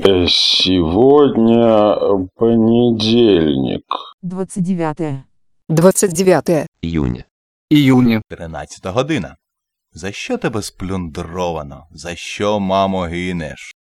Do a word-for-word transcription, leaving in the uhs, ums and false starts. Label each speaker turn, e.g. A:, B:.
A: Э, Сегодня понедельник.
B: двадцать девятое.
C: двадцать девятое
D: Июня.
E: Июня.
F: тринадцята година. За що тебе сплюндровано? За що, мамо, гинеш?